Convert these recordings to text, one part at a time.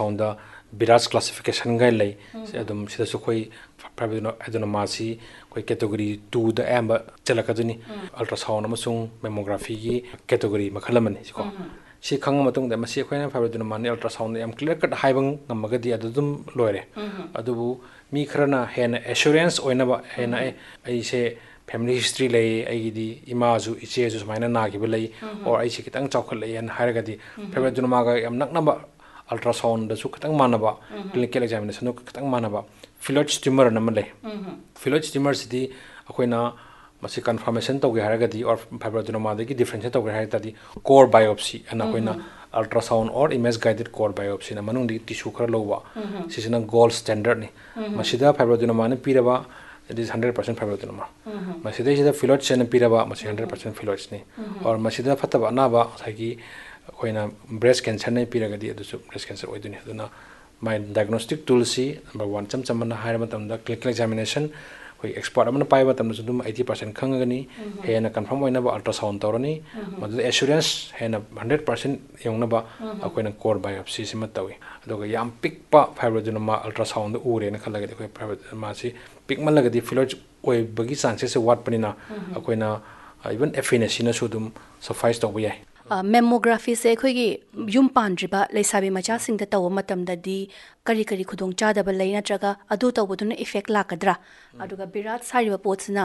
ultrasound da Biraj classification gai lay adum sida su khoi private adenoma si khoi category 2 da amba chalakaduni ultrasound amasung mammography gi category makhalamani ko si khanga matung da masi khoina private adenoma ni ultrasound yam clear cut haibang ngamagadi adum loire adubu mi kharana hen assurance oinaba hen ai se family history lay aidi imazu icheju sumaina nagiba lay or ai se kitang chawkhal lay an haragadi private adenoma ga yam naknaba ultrasound da su kitang manaba clinical examination no kitang manaba phylloid tumor namale phylloid tumor sidi akoina masi confirmation tawge haragadi or private adenoma da ki difference tawge haragadi core biopsy ana akoina ultrasound or image guided core biopsy na manung di tissue khar lowa sisina gold standard ni masida private adenoma na piraba it is 100% private adenoma masida sida phylloid sen piraba masi 100% phylloid ni or masida fataba naba sagi akoina breast cancer na piragadi adusu breast cancer oiduni aduna my diagnostic tool si number 1 chamana haira matamda clinical examination koi expert amana pai matamda sudum 80% khangagani hena confirm oina ba ultrasound torani madu assurance hena 100% yongna ba akoina core biopsy sima tawi adoga yam pikpa fibroadenoma ultrasound ure na khalagadi koi private ma si pikmalagadi phylloid oi bagi chances wat panina akoina even FNC na sudum suffice tawbi yai mammography se khoigi yum pandriba leisabi macha singda taw matam da di kari kari khudong chadaba leina traga adu tawbuduna effect lakadra aduga birat sariba potsna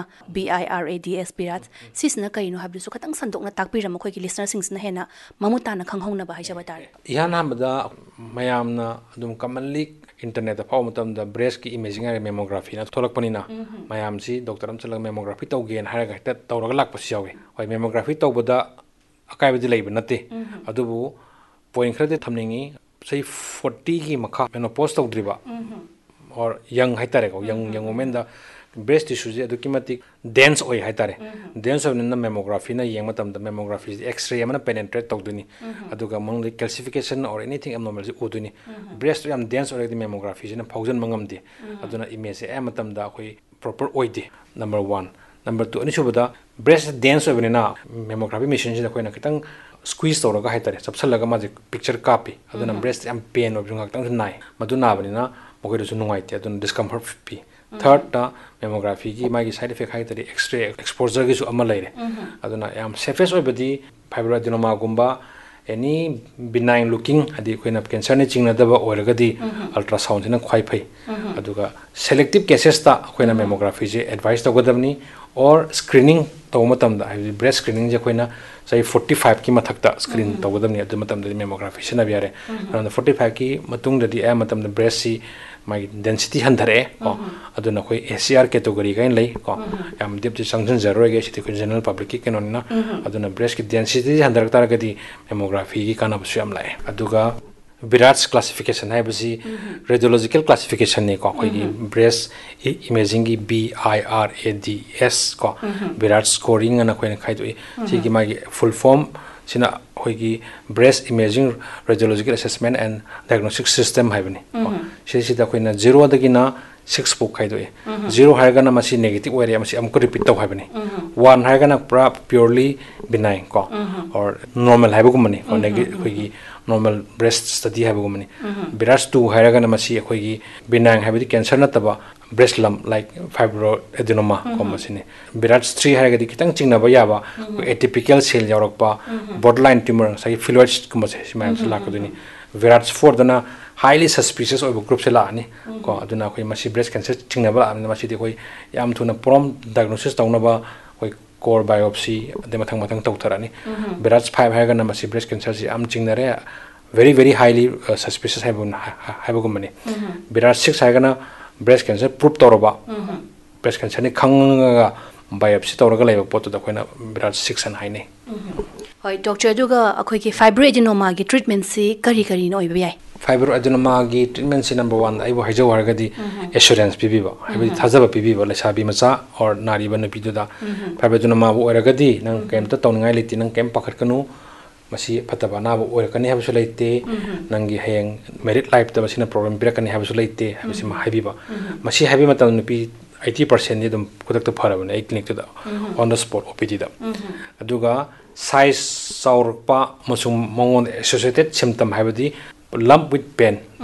BIRADS birat sisna kaino habdusu khatang sandokna takpira makhoigi listener singsna hena mamutana khanghongna ba haijaba tar yana bada mayamna adum commonly internet da matam da breast ki imaging mammography na tholakpanina mayam si doctor am chalag mammography tawgen haraga ta tawraga lakpasi yawe hoi mammography tawbada akaibadi leiba nate adubu point khrade thamningi say 40 gi makha menopause tawdriba or young haitare ko young women da breast tissue je adukimati dense oi haitare dense of na mammography na yeng matam da mammography x-ray amana penetrate tawduni aduga mong calcification or anything abnormal uduni breast yam dense already mammography je na phaujan mangamdi aduna image e matam da khoi proper oide number 1 number 2 ani subada breast dense obenina mammography machine je koina kitang squeeze toraga haitare chapsalaga ma picture copy aduna breast am pain objung tang nai maduna banina mogai su nungai te aduna discomfort pi third ta mammography gi magi side effect haitare x-ray exposure gi su ama leire aduna am safest obedi fibroid adenoma gumba any benign looking adi koina cancer ne chingna daba oragadi ultrasound na khwai phai aduga selective cases ta koina mammography je advice ta godamni or screening tawmatam da breast screening je koina say 45 ki mathakta screen tawgodamni adu matam da mammography sina biare around 45 ki matung da di matam da breast si my density handare ko aduna koi ACR category gain lay ko am dip sanction zero ge siti general public ki kenonna aduna breast ki density handar taragadi mammography ki kana busu am lai aduga Biraj classification hai basi radiological classification ne ko koi breast imaging gi BIRADS ko Biraj scoring ana koi khai doi chi gi magi full form sina hoigi breast imaging radiological assessment and diagnostic system haibani sida koina 0 dagina 6 pok khai doi 0 haigana masi negative area masi amko repeat taw haibani 1 haigana pura purely benign ko or normal haibugumani ko negative hoigi normal breast study haibugumani Biraj 2 haigana masi hoigi benign haibadi cancer na taba breast lump like fibroadenoma ko masine Biraj 3 haigadi kitang chingna ba yaba atypical cell yaurokpa borderline tumor sai phylloid ko mase simam lakaduni Biraj 4 dana highly suspicious of group se la ani ko aduna khoi masi breast cancer chingna ba amna masi de khoi yam thuna prom diagnosis tawna ba khoi core biopsy de mathang tawtharani Biraj 5 haigana masi breast cancer ji am chingnare very very highly suspicious haibugum mani Biraj 6 haigana breast cancer proof toroba breast cancer ni khanga biopsy toroga laiba potu da khoina Biraj 6 an haine hoi doctor duga akhoi ki fibroadenoma gi treatment si kari no oiba yai fibroadenoma gi treatment si number 1 aibo haijo hargadi assurance pibiba habi thajaba pibiba lesabi macha or nari ban piduda fibroadenoma bo oragadi nang kem ta tawningai liti nang kem pakhat kanu masi pataba na bo orakani habu sulaite nangi heng merit life ta masina problem birakani habu sulaite habisi ma habiba masi habi mata nupi 80% ni dum kudak ta pharabane ai clinic da on the spot OPD da aduga size saurpa masum mongon associated symptom habadi lump with pain